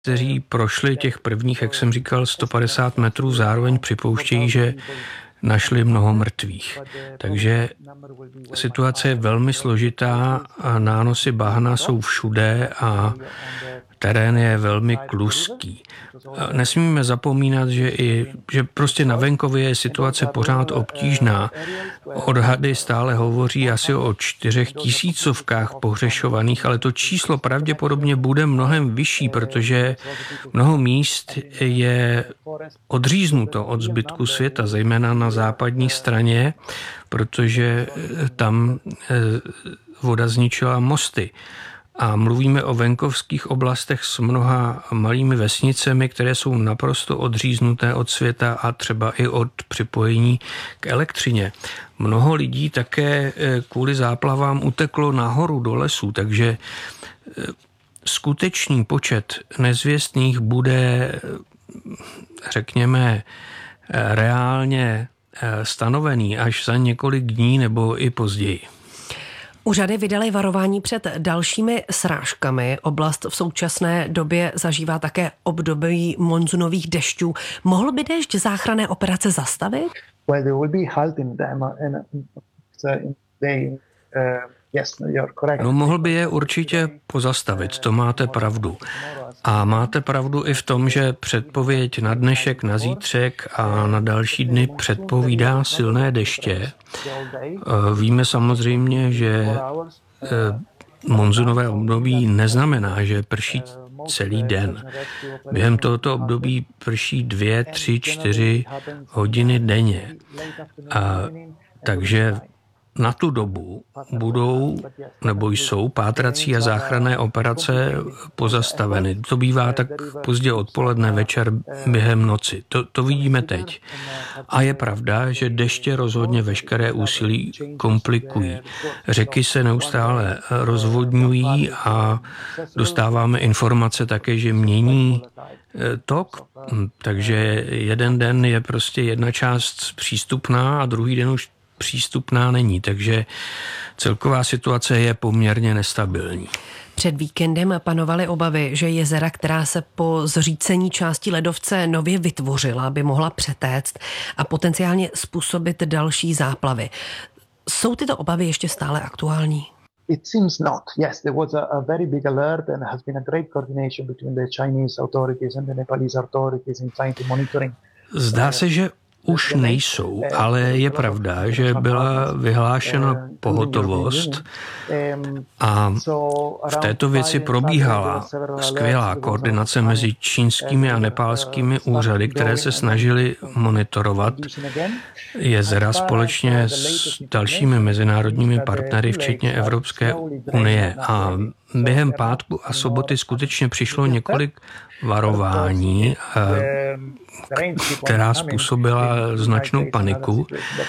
kteří prošli těch prvních, jak jsem říkal, 150 metrů, zároveň připouštějí, že našli mnoho mrtvých. Takže situace je velmi složitá a nánosy bahna jsou všude a terén je velmi kluský. Nesmíme zapomínat, že prostě na venkově je situace pořád obtížná. Odhady stále hovoří asi o 4 000 pohřešovaných, ale to číslo pravděpodobně bude mnohem vyšší, protože mnoho míst je odříznuto od zbytku světa, zejména na západní straně, protože tam voda zničila mosty. A mluvíme o venkovských oblastech s mnoha malými vesnicemi, které jsou naprosto odříznuté od světa a třeba i od připojení k elektřině. Mnoho lidí také kvůli záplavám uteklo nahoru do lesů, takže skutečný počet nezvěstných bude, řekněme, reálně stanovený až za několik dní nebo i později. Úřady vydaly varování před dalšími srážkami. Oblast v současné době zažívá také období monzunových dešťů. Mohl by déšť záchranné operace zastavit? No, mohl by je určitě pozastavit, to máte pravdu. A máte pravdu i v tom, že předpověď na dnešek, na zítřek a na další dny předpovídá silné deště. Víme samozřejmě, že monzunové období neznamená, že prší celý den. Během tohoto období prší 2, 3, 4 hodiny denně. Takže na tu dobu budou nebo jsou pátrací a záchranné operace pozastaveny. To bývá tak pozdě odpoledne, večer, během noci. To vidíme teď. A je pravda, že deště rozhodně veškeré úsilí komplikují. Řeky se neustále rozvodňují a dostáváme informace také, že mění tok, takže jeden den je prostě jedna část přístupná a druhý den už přístupná není, takže celková situace je poměrně nestabilní. Před víkendem panovaly obavy, že jezera, která se po zřícení části ledovce nově vytvořila, by mohla přetéct a potenciálně způsobit další záplavy. Jsou tyto obavy ještě stále aktuální? It seems not. Yes, there was a very big alert and has been a great coordination between the Chinese authorities and the Nepalese authorities in trying to monitoring. Zdá se, že už nejsou, ale je pravda, že byla vyhlášena pohotovost a v této věci probíhala skvělá koordinace mezi čínskými a nepálskými úřady, které se snažily monitorovat jezera společně s dalšími mezinárodními partnery, včetně Evropské unie. A během pátku a soboty skutečně přišlo několik varování, která způsobila značnou paniku.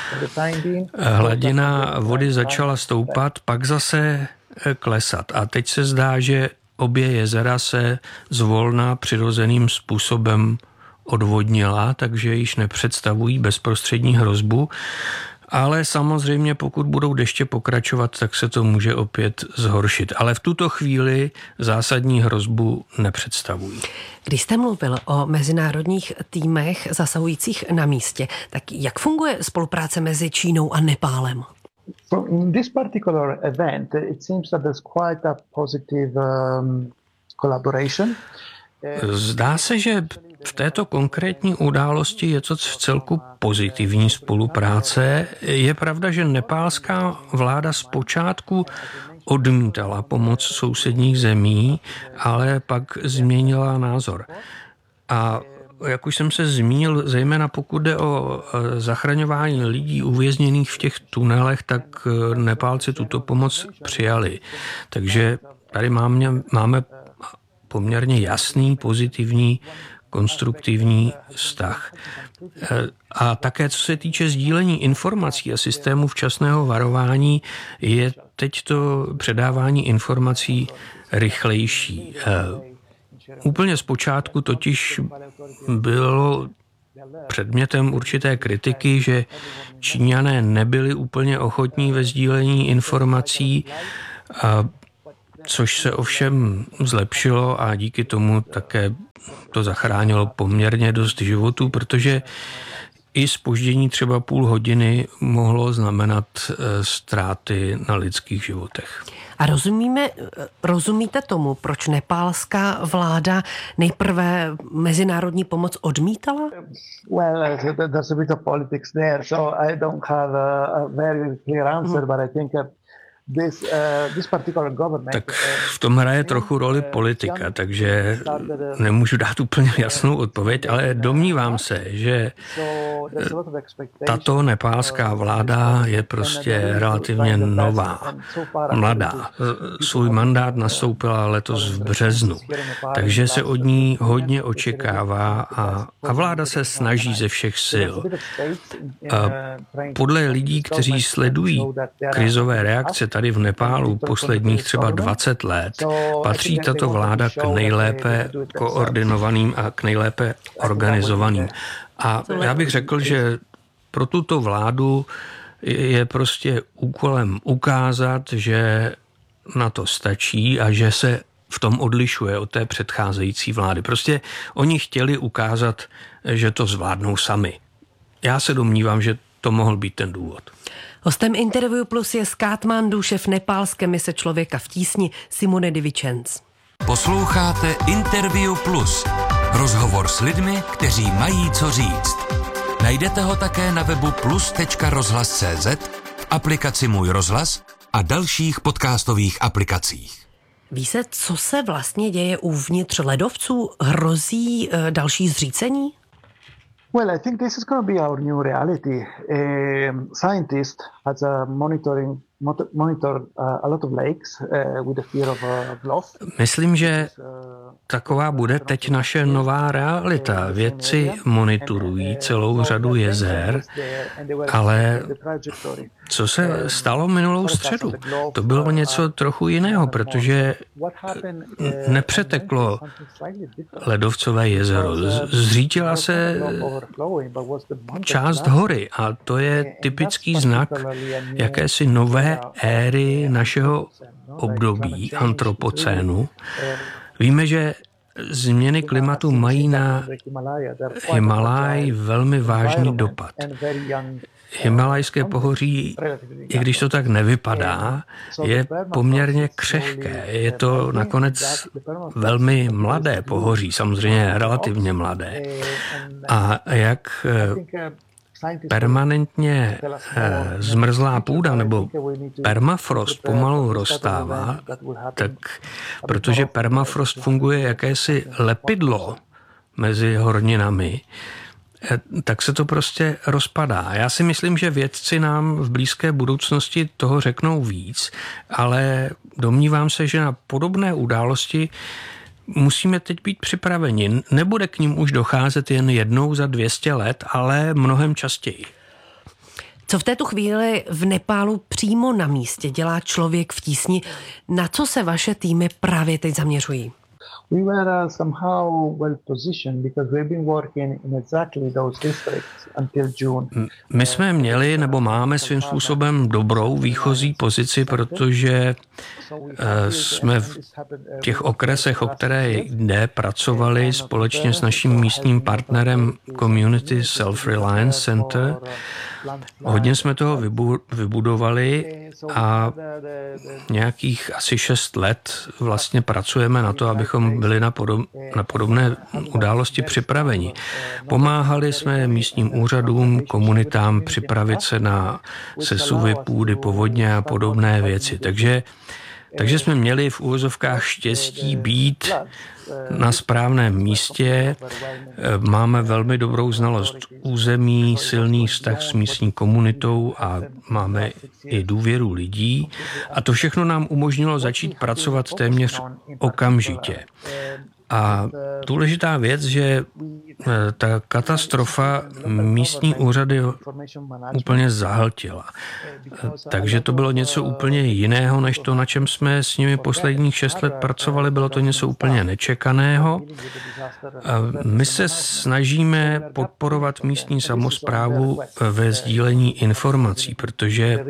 Hladina vody začala stoupat, pak zase klesat. A teď se zdá, že obě jezera se zvolna přirozeným způsobem odvodnila, takže již nepředstavují bezprostřední hrozbu. Ale samozřejmě, pokud budou deště pokračovat, tak se to může opět zhoršit. Ale v tuto chvíli zásadní hrozbu nepředstavují. Když jste mluvil o mezinárodních týmech zasahujících na místě, tak jak funguje spolupráce mezi Čínou a Nepálem? In this particular event, it seems that there's quite a positive collaboration. Zdá se, že v této konkrétní události je to v celku pozitivní spolupráce. Je pravda, že nepálská vláda zpočátku odmítala pomoc sousedních zemí, ale pak změnila názor. A jak už jsem se zmínil, zejména pokud jde o zachraňování lidí uvězněných v těch tunelech, tak Nepálci tuto pomoc přijali. Takže tady máme poměrně jasný, pozitivní, konstruktivní vztah. A také, co se týče sdílení informací a systému včasného varování, je teď to předávání informací rychlejší. Úplně zpočátku totiž bylo předmětem určité kritiky, že Číňané nebyli úplně ochotní ve sdílení informací. což se ovšem zlepšilo a díky tomu také to zachránilo poměrně dost životů, protože i zpoždění třeba půl hodiny mohlo znamenat ztráty na lidských životech. A rozumíte tomu, proč nepálská vláda nejprve mezinárodní pomoc odmítala? Well, there's a bit of politics there, so I don't have a very clear answer, but I think this particular government... Tak v tom hraje trochu roli politika, takže nemůžu dát úplně jasnou odpověď, ale domnívám se, že tato nepálská vláda je prostě relativně nová, mladá. Svůj mandát nastoupila letos v březnu, takže se od ní hodně očekává a vláda se snaží ze všech sil. Podle lidí, kteří sledují krizové reakce tady v Nepálu posledních třeba 20 let, patří tato vláda k nejlépe koordinovaným a k nejlépe organizovaným. A já bych řekl, že pro tuto vládu je prostě úkolem ukázat, že na to stačí a že se v tom odlišuje od té předcházející vlády. Prostě oni chtěli ukázat, že to zvládnou sami. Já se domnívám, že to mohl být ten důvod. Hostem Interview Plus je z Katmandu šéf nepálské mise Člověka v tísni Simone Di Vincenz. Posloucháte Interview Plus. Rozhovor s lidmi, kteří mají co říct. Najdete ho také na webu plus.rozhlas.cz, v aplikaci Můj rozhlas a dalších podcastových aplikacích. Ví se, co se vlastně děje uvnitř ledovců? Hrozí další zřícení? Well, I think this is going to be our new reality. Scientists has monitor a lot of lakes with the fear of loss. Myslím, že taková bude teď naše nová realita. Vědci monitorují celou řadu jezer, ale co se stalo minulou středu? To bylo něco trochu jiného, protože nepřeteklo ledovcové jezero. Zřítila se část hory a to je typický znak jakési nové éry našeho období antropocénu. Víme, že změny klimatu mají na Himalaj velmi vážný dopad. Himalajské pohoří, i když to tak nevypadá, je poměrně křehké. Je to nakonec velmi mladé pohoří, samozřejmě relativně mladé. A jak permanentně zmrzlá půda nebo permafrost pomalu roztává, tak protože permafrost funguje jakési lepidlo mezi horninami, tak se to prostě rozpadá. Já si myslím, že vědci nám v blízké budoucnosti toho řeknou víc, ale domnívám se, že na podobné události musíme teď být připraveni. Nebude k nim už docházet jen jednou za 200 let, ale mnohem častěji. Co v této chvíli v Nepálu přímo na místě dělá Člověk v tísni? Na co se vaše týmy právě teď zaměřují? We were somehow well positioned because we've been working in exactly those districts until June. My jsme měli nebo máme svým způsobem dobrou výchozí pozici, protože jsme v těch okresech, o které jde, pracovali společně s naším místním partnerem Community Self-Reliance Center. Hodně jsme toho vybudovali a nějakých asi 6 let vlastně pracujeme na to, abychom byli na podobné události připraveni. Pomáhali jsme místním úřadům, komunitám připravit se na sesuvy půdy, povodně a podobné věci. Takže jsme měli v uvozovkách štěstí být na správném místě. Máme velmi dobrou znalost území, silný vztah s místní komunitou a máme i důvěru lidí. A to všechno nám umožnilo začít pracovat téměř okamžitě. A důležitá věc, že ta katastrofa místní úřady úplně zahltila. Takže to bylo něco úplně jiného, než to, na čem jsme s nimi posledních 6 let pracovali. Bylo to něco úplně nečekaného. My se snažíme podporovat místní samosprávu ve sdílení informací, protože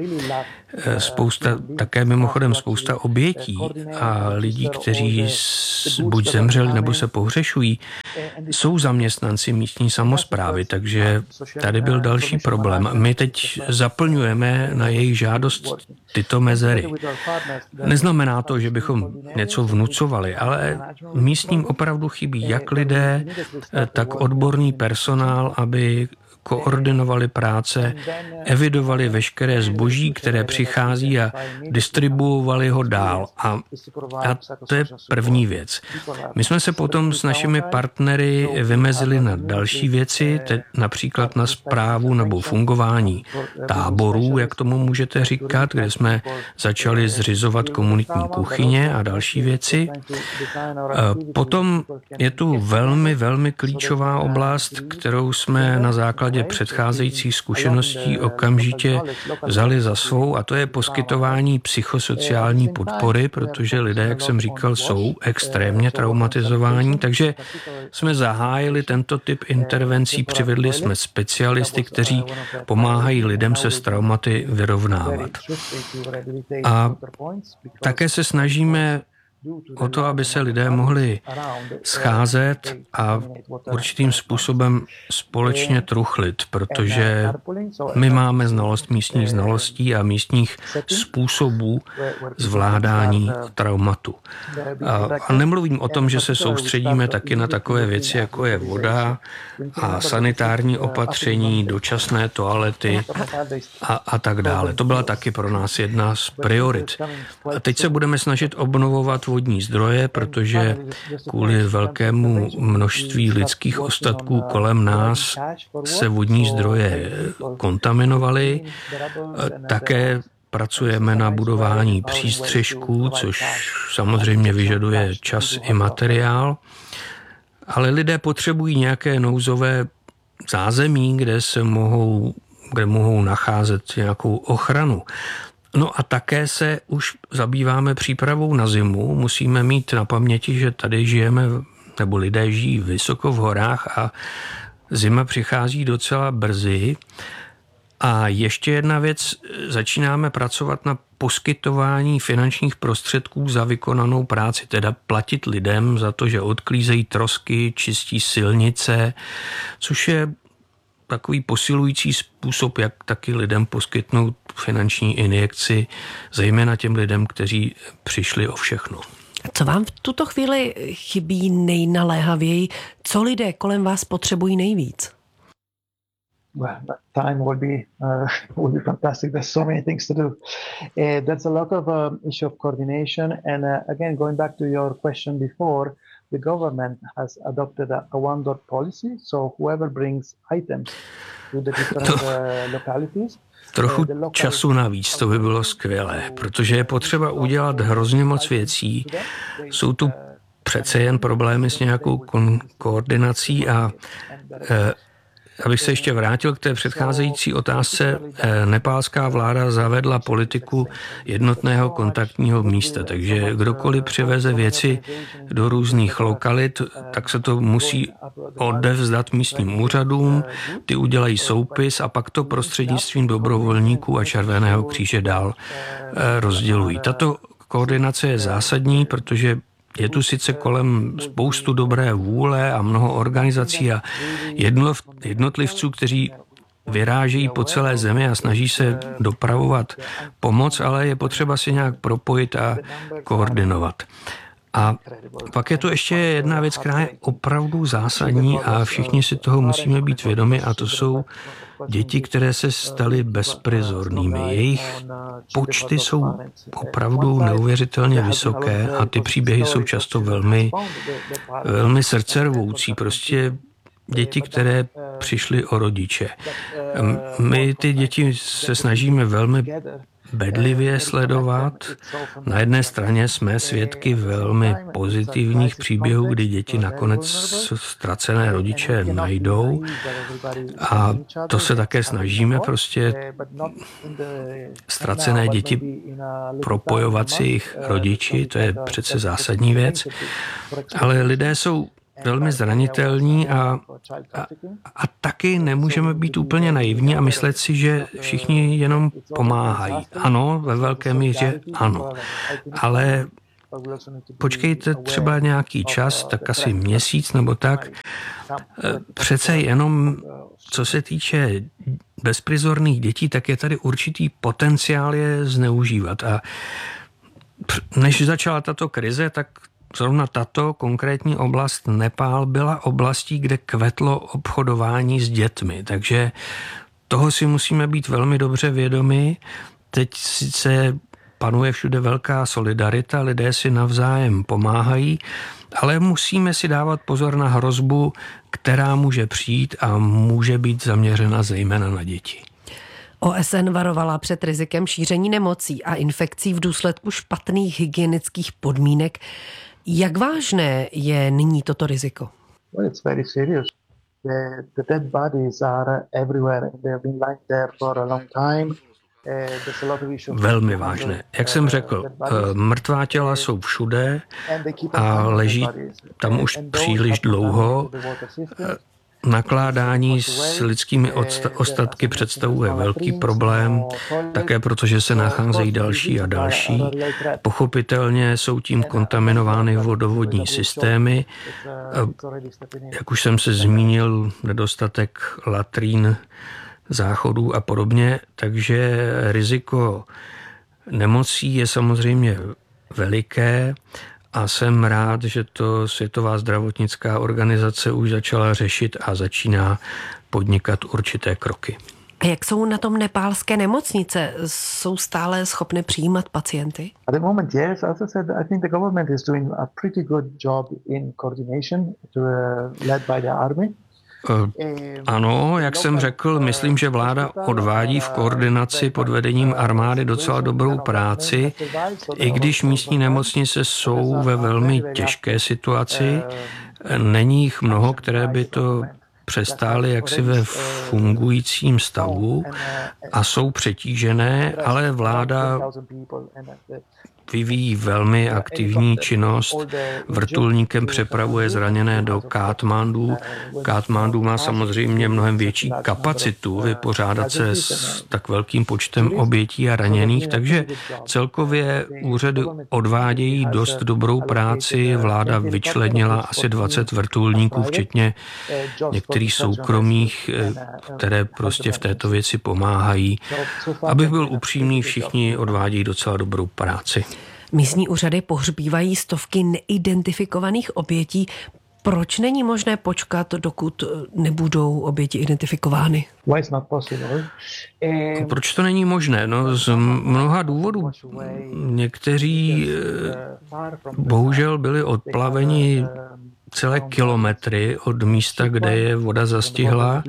také mimochodem spousta obětí a lidí, kteří buď zemřeli nebo se pohřešují, jsou zaměstnanci místní samosprávy, takže tady byl další problém. My teď zaplňujeme na jejich žádost tyto mezery. Neznamená to, že bychom něco vnucovali, ale místním opravdu chybí jak lidé, tak odborný personál, aby koordinovali práce, evidovali veškeré zboží, které přichází a distribuovali ho dál. A to je první věc. My jsme se potom s našimi partnery vymezili na další věci, například na správu nebo fungování táborů, jak tomu můžete říkat, kde jsme začali zřizovat komunitní kuchyně a další věci. Potom je tu velmi, velmi klíčová oblast, kterou jsme na základě předcházejících zkušeností okamžitě vzali za svou, a to je poskytování psychosociální podpory, protože lidé, jak jsem říkal, jsou extrémně traumatizováni, takže jsme zahájili tento typ intervencí, přivedli jsme specialisty, kteří pomáhají lidem se s traumaty vyrovnávat. A také se snažíme o to, aby se lidé mohli scházet a určitým způsobem společně truchlit, protože my máme znalost místních znalostí a místních způsobů zvládání traumatu. A nemluvím o tom, že se soustředíme taky na takové věci, jako je voda a sanitární opatření, dočasné toalety a tak dále. To byla taky pro nás jedna z priorit. A teď se budeme snažit obnovovat vodní zdroje, protože kvůli velkému množství lidských ostatků kolem nás se vodní zdroje kontaminovaly. Také pracujeme na budování přístřešků, což samozřejmě vyžaduje čas i materiál. Ale lidé potřebují nějaké nouzové zázemí, kde mohou nacházet nějakou ochranu. No a také se už zabýváme přípravou na zimu. Musíme mít na paměti, že tady žijeme, nebo lidé žijí vysoko v horách a zima přichází docela brzy. A ještě jedna věc, začínáme pracovat na poskytování finančních prostředků za vykonanou práci, teda platit lidem za to, že odklízejí trosky, čistí silnice, což je takový posilující způsob, jak taky lidem poskytnout finanční injekci, zejména těm lidem, kteří přišli o všechno. Co vám v tuto chvíli chybí nejnaléhavěji? Co lidé kolem vás potřebují nejvíc? Well, time will be fantastic. There's so many things to do. There's a lot of issue of coordination. And again, going back to your question before, the government has adopted a one-door policy. So whoever brings items to the different localities. Trochu času navíc, to by bylo skvělé, protože je potřeba udělat hrozně moc věcí. Jsou tu přece jen problémy s nějakou koordinací a abych se ještě vrátil k té předcházející otázce, nepálská vláda zavedla politiku jednotného kontaktního místa, takže kdokoliv přiveze věci do různých lokalit, tak se to musí odevzdat místním úřadům, ty udělají soupis a pak to prostřednictvím dobrovolníků a Červeného kříže dál rozdělují. Tato koordinace je zásadní, protože je tu sice kolem spoustu dobré vůle a mnoho organizací a jednotlivců, kteří vyrážejí po celé zemi a snaží se dopravovat pomoc, ale je potřeba si nějak propojit a koordinovat. A pak je tu ještě jedna věc, která je opravdu zásadní a všichni si toho musíme být vědomi, a to jsou děti, které se staly bezprizornými. Jejich počty jsou opravdu neuvěřitelně vysoké a ty příběhy jsou často velmi, velmi srdcervoucí. Prostě děti, které přišly o rodiče. My ty děti se snažíme velmi bedlivě sledovat. Na jedné straně jsme svědky velmi pozitivních příběhů, kdy děti nakonec ztracené rodiče najdou a to se také snažíme prostě ztracené děti propojovat si jejich rodiči, to je přece zásadní věc, ale lidé jsou velmi zranitelní a taky nemůžeme být úplně naivní a myslet si, že všichni jenom pomáhají. Ano, ve velké míře ano, ale počkejte třeba nějaký čas, tak asi měsíc nebo tak. Přece jenom, co se týče bezprizorných dětí, tak je tady určitý potenciál je zneužívat. A než začala tato krize, tak zrovna tato konkrétní oblast Nepál byla oblastí, kde kvetlo obchodování s dětmi. Takže toho si musíme být velmi dobře vědomi. Teď sice panuje všude velká solidarita, lidé si navzájem pomáhají, ale musíme si dávat pozor na hrozbu, která může přijít a může být zaměřena zejména na děti. OSN varovala před rizikem šíření nemocí a infekcí v důsledku špatných hygienických podmínek. Jak vážné je nyní toto riziko? Well, it's very serious. The dead bodies are everywhere. They have been lying there for a long time. Velmi vážné. Jak jsem řekl, mrtvá těla jsou všude a leží tam už příliš dlouho. Nakládání s lidskými ostatky představuje velký problém, také protože se nacházejí další a další. Pochopitelně jsou tím kontaminovány vodovodní systémy. Jak už jsem se zmínil, nedostatek latrín, záchodů a podobně, takže riziko nemocí je samozřejmě veliké a jsem rád, že to Světová zdravotnická organizace už začala řešit a začíná podnikat určité kroky. A jak jsou na tom nepálské nemocnice? Jsou stále schopny přijímat pacienty? At the moment, yes. As I said, I think the government is doing a pretty good job in coordination led by the army. Ano, jak jsem řekl, myslím, že vláda odvádí v koordinaci pod vedením armády docela dobrou práci, i když místní nemocnice jsou ve velmi těžké situaci. Není jich mnoho, které by to přestály jaksi ve fungujícím stavu a jsou přetížené, ale vláda vyvíjí velmi aktivní činnost. Vrtulníkem přepravuje zraněné do Katmandu. Katmandu má samozřejmě mnohem větší kapacitu vypořádat se s tak velkým počtem obětí a raněných, takže celkově úřady odvádějí dost dobrou práci. Vláda vyčlenila asi 20 vrtulníků, včetně některých soukromých, které prostě v této věci pomáhají. Abych byl upřímný, všichni odvádějí docela dobrou práci. Místní úřady pohřbívají stovky neidentifikovaných obětí. Proč není možné počkat, dokud nebudou oběti identifikovány? Proč to není možné? No, z mnoha důvodů. Někteří bohužel byli odplaveni celé kilometry od místa, kde je voda zastihla.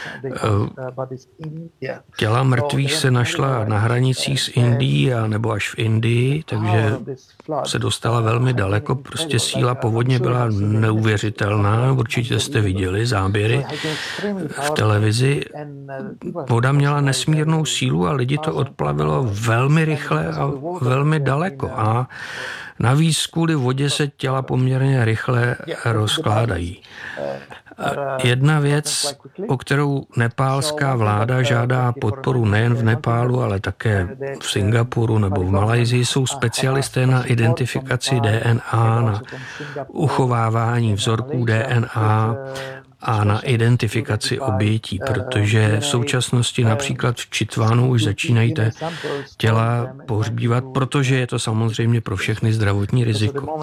Těla mrtvých se našla na hranicích s Indií a nebo až v Indii, takže se dostala velmi daleko. Prostě síla povodně byla neuvěřitelná. Určitě jste viděli záběry v televizi. Voda měla nesmírnou sílu a lidi to odplavilo velmi rychle a velmi daleko. A navíc kvůli vodě se těla poměrně rychle rozkládají. Jedna věc, o kterou nepálská vláda žádá podporu nejen v Nepálu, ale také v Singapuru nebo v Malajsii, jsou specialisté na identifikaci DNA, na uchovávání vzorků DNA a na identifikaci obětí, protože v současnosti například v Čitvánu už začínají těla pohřbívat, protože je to samozřejmě pro všechny zdravotní riziko.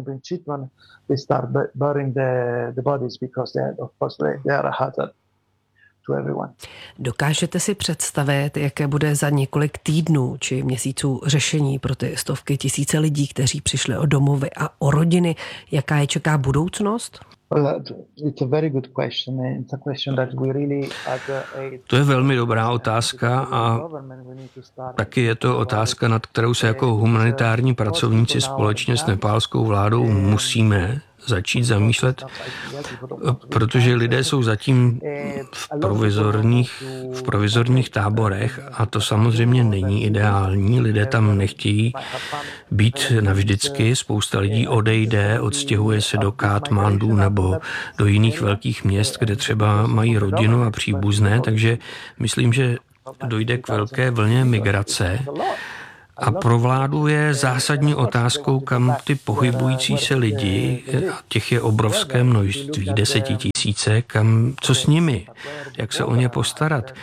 Dokážete si představit, jaké bude za několik týdnů či měsíců řešení pro ty stovky tisíce lidí, kteří přišli o domovy a o rodiny? Jaká je čeká budoucnost? To je velmi dobrá otázka a taky je to otázka, nad kterou se jako humanitární pracovníci společně s nepálskou vládou musíme začít zamýšlet, protože lidé jsou zatím v provizorních táborech a to samozřejmě není ideální. Lidé tam nechtějí být navždycky. Spousta lidí odejde, odstěhuje se do Katmandu nebo do jiných velkých měst, kde třeba mají rodinu a příbuzné, takže myslím, že dojde k velké vlně migrace. A pro vládu je zásadní otázkou, kam ty pohybující se lidi, a těch je obrovské množství, 10 000, co s nimi, jak se o ně postarat.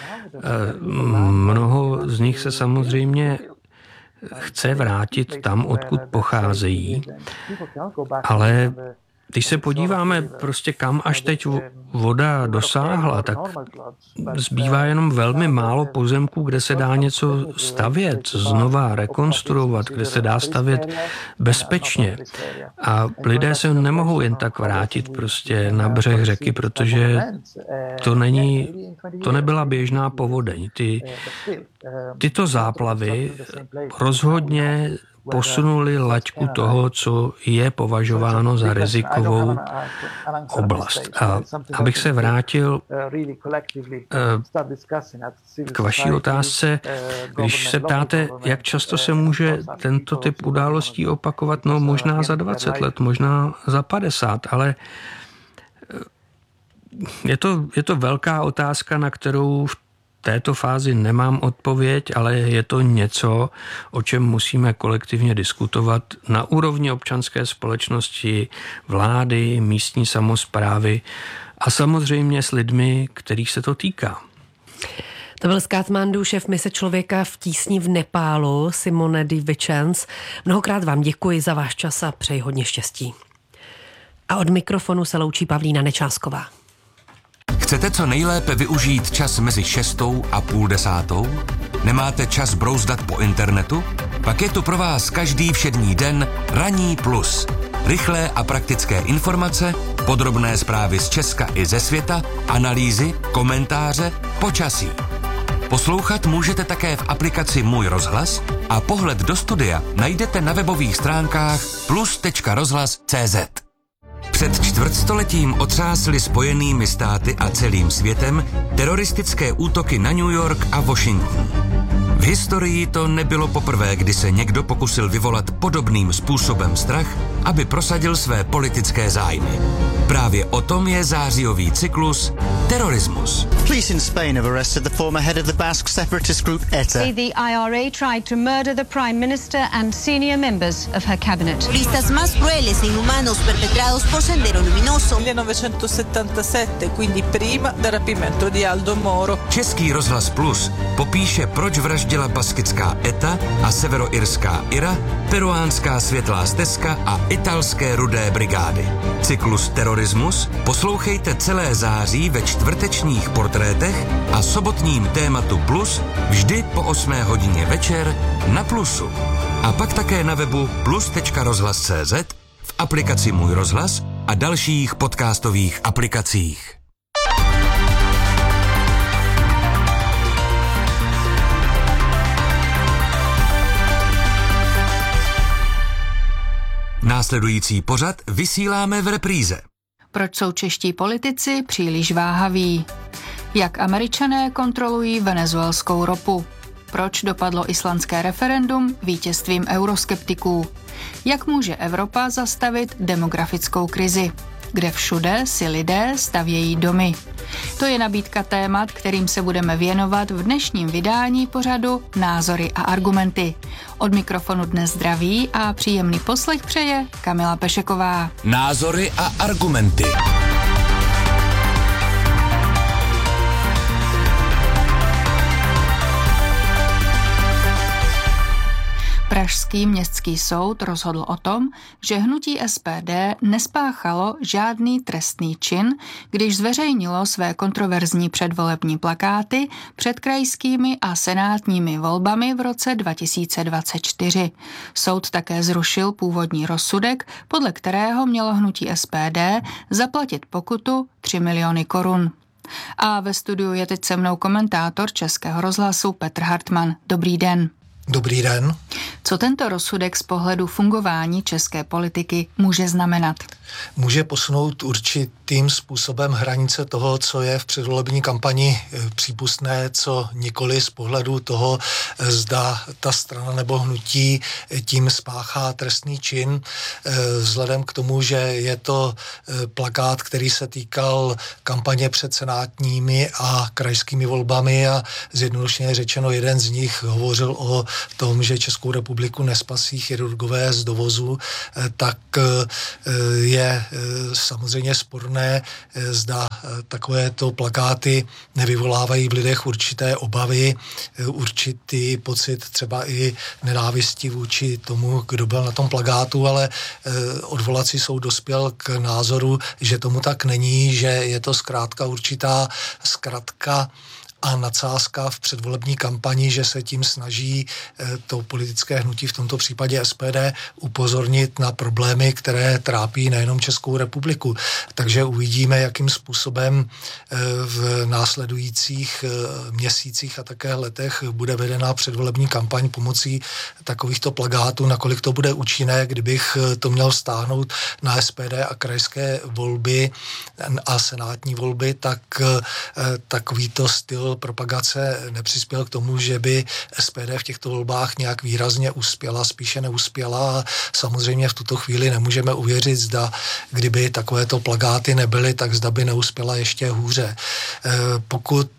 Mnoho z nich se samozřejmě chce vrátit tam, odkud pocházejí, ale když se podíváme prostě kam až teď voda dosáhla, tak zbývá jenom velmi málo pozemků, kde se dá něco stavět, znova rekonstruovat, kde se dá stavět bezpečně. A lidé se nemohou jen tak vrátit prostě na břeh řeky, protože to nebyla běžná povodeň. Tyto záplavy rozhodně posunuli laťku toho, co je považováno za rizikovou oblast. A abych se vrátil k vaší otázce, když se ptáte, jak často se může tento typ událostí opakovat, no možná za 20 let, možná za 50, ale je to velká otázka, na kterou v této fázi nemám odpověď, ale je to něco, o čem musíme kolektivně diskutovat na úrovni občanské společnosti, vlády, místní samosprávy a samozřejmě s lidmi, kterých se to týká. To byl z Katmandu šéf mise Člověka v tísni v Nepálu, Simone de Vicens. Mnohokrát vám děkuji za váš čas a přeji hodně štěstí. A od mikrofonu se loučí Pavlína Nečásková. Chcete co nejlépe využít čas mezi 6. a půl 10? Nemáte čas brouzdat po internetu? Pak je tu pro vás každý všední den Ranní plus. Rychlé a praktické informace, podrobné zprávy z Česka i ze světa, analýzy, komentáře, počasí. Poslouchat můžete také v aplikaci Můj rozhlas a pohled do studia najdete na webových stránkách plus.rozhlas.cz. Před čtvrtstoletím otřásly Spojenými státy a celým světem teroristické útoky na New York a Washington. V historii to nebylo poprvé, kdy se někdo pokusil vyvolat podobným způsobem strach, aby prosadil své politické zájmy. Právě o tom je zářijový cyklus Terorismus. Police in Spain have arrested the former head of the Basque separatist group ETA. The IRA tried to murder the Prime Minister and senior members of her cabinet. Listas más crueles e inhumanos perpetrados por Sendero Luminoso. 1977, quindi prima del rapimento di Aldo Moro. Český rozhlas Plus popíše, proč vraždila baskická ETA a severoirská IRA, peruánská Světlá stezka a italské Rudé brigády. Cyklus Terorismus poslouchejte celé září ve čtvrtečních portrétech a sobotním tématu Plus vždy po 8 hodině večer na Plusu. A pak také na webu plus.rozhlas.cz, v aplikaci Můj rozhlas a dalších podcastových aplikacích. Následující pořad vysíláme v repríze. Proč jsou čeští politici příliš váhaví? Jak Američané kontrolují venezuelskou ropu? Proč dopadlo islandské referendum vítězstvím euroskeptiků? Jak může Evropa zastavit demografickou krizi? Kde všude si lidé stavějí domy? To je nabídka témat, kterým se budeme věnovat v dnešním vydání pořadu Názory a argumenty. Od mikrofonu dnes zdraví a příjemný poslech přeje Kamila Pešeková. Názory a argumenty. Pražský městský soud rozhodl o tom, že hnutí SPD nespáchalo žádný trestný čin, když zveřejnilo své kontroverzní předvolební plakáty před krajskými a senátními volbami v roce 2024. Soud také zrušil původní rozsudek, podle kterého mělo hnutí SPD zaplatit pokutu 3 miliony korun. A ve studiu je teď se mnou komentátor Českého rozhlasu Petr Hartmann. Dobrý den. Dobrý den. Co tento rozsudek z pohledu fungování české politiky může znamenat? Může posunout určitým způsobem hranice toho, co je v předvolební kampani přípustné, co nikoli z pohledu toho, zda ta strana nebo hnutí tím spáchá trestný čin. Vzhledem k tomu, že je to plakát, který se týkal kampaně před senátními a krajskými volbami a zjednodušeně řečeno jeden z nich hovořil o tom, že Českou republiku nespasí chirurgové z dovozu, tak je samozřejmě sporné, zda takovéto plakáty nevyvolávají v lidech určité obavy, určitý pocit třeba i nenávisti vůči tomu, kdo byl na tom plakátu, ale odvolací soud dospěl k názoru, že tomu tak není, že je to zkrátka určitá zkratka a nadsázka v předvolební kampani, že se tím snaží to politické hnutí, v tomto případě SPD, upozornit na problémy, které trápí nejenom Českou republiku. Takže uvidíme, jakým způsobem v následujících měsících a také letech bude vedena předvolební kampaň pomocí takovýchto plakátů, nakolik to bude účinné, kdybych to měl vztáhnout na SPD a krajské volby a senátní volby, tak takovýto styl propagace nepřispěl k tomu, že by SPD v těchto volbách nějak výrazně uspěla, spíše neuspěla a samozřejmě v tuto chvíli nemůžeme uvěřit, zda kdyby takovéto plakáty nebyly, tak zda by neuspěla ještě hůře. Pokud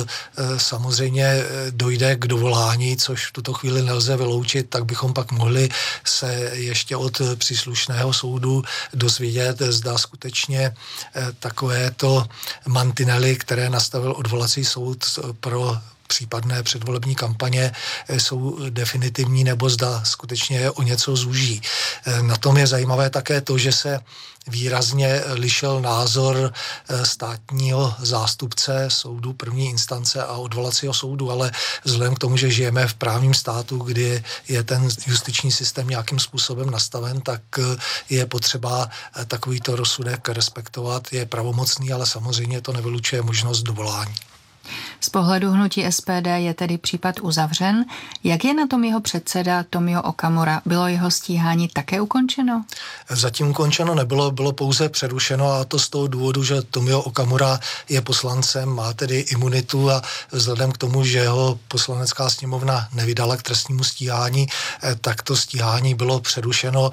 samozřejmě dojde k dovolání, což v tuto chvíli nelze vyloučit, tak bychom pak mohli se ještě od příslušného soudu dozvědět, zda skutečně takovéto mantinely, které nastavil odvolací soud pro případné předvolební kampaně, jsou definitivní, nebo zda skutečně je o něco zúží. Na tom je zajímavé také to, že se výrazně lišil názor státního zástupce soudu první instance a odvolacího soudu, ale vzhledem k tomu, že žijeme v právním státu, kdy je ten justiční systém nějakým způsobem nastaven, tak je potřeba takovýto rozsudek respektovat. Je pravomocný, ale samozřejmě to nevylučuje možnost dovolání. Z pohledu hnutí SPD je tedy případ uzavřen. Jak je na tom jeho předseda Tomio Okamura? Bylo jeho stíhání také ukončeno? Zatím ukončeno nebylo, bylo pouze přerušeno a to z toho důvodu, že Tomio Okamura je poslancem, má tedy imunitu a vzhledem k tomu, že jeho poslanecká sněmovna nevydala k trestnímu stíhání, tak to stíhání bylo přerušeno,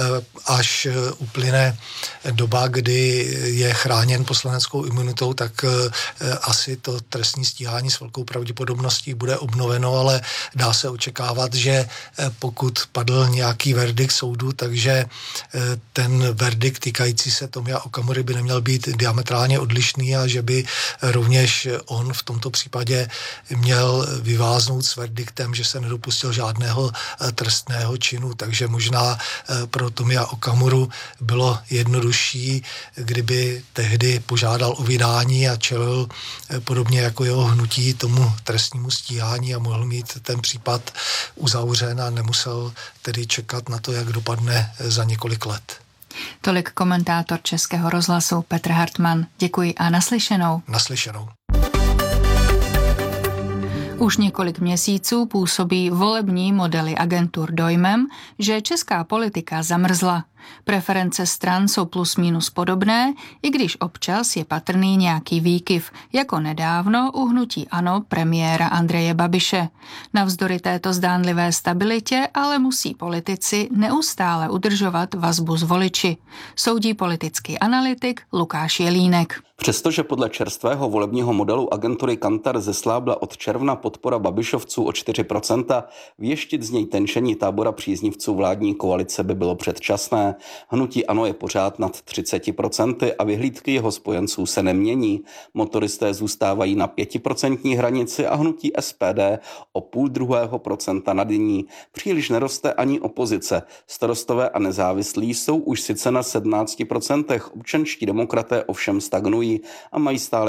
až uplyne doba, kdy je chráněn poslaneckou imunitou, tak asi to trestní stíhání s velkou pravděpodobností bude obnoveno, ale dá se očekávat, že pokud padl nějaký verdikt soudu, takže ten verdikt týkající se Tomia Okamury by neměl být diametrálně odlišný a že by rovněž on v tomto případě měl vyváznout s verdiktem, že se nedopustil žádného trestného činu, takže možná pro Tomia Okamuru bylo jednodušší, kdyby tehdy požádal o vydání a čelil podobně jako jeho hnutí tomu trestnímu stíhání a mohl mít ten případ uzavřen a nemusel tedy čekat na to, jak dopadne za několik let. Tolik komentátor Českého rozhlasu Petr Hartmann. Děkuji a naslyšenou. Naslyšenou. Už několik měsíců působí volební modely agentur dojmem, že česká politika zamrzla. Preference stran jsou plus minus podobné, i když občas je patrný nějaký výkyv, jako nedávno u hnutí ANO premiéra Andreje Babiše. Navzdory této zdánlivé stabilitě ale musí politici neustále udržovat vazbu s voliči, soudí politický analytik Lukáš Jelínek. Přestože podle čerstvého volebního modelu agentury Kantar zeslábla od června podpora Babišovců o 4%, věštit z něj tenčení tábora příznivců vládní koalice by bylo předčasné. podobné. Hnutí ANO je pořád nad 30% a vyhlídky jeho spojenců se nemění. Motoristé zůstávají na 5% hranici a hnutí SPD o 0,5% nad ní. Příliš neroste ani opozice. Starostové a nezávislí jsou už sice na 17%, občanští demokraté ovšem stagnují a mají stále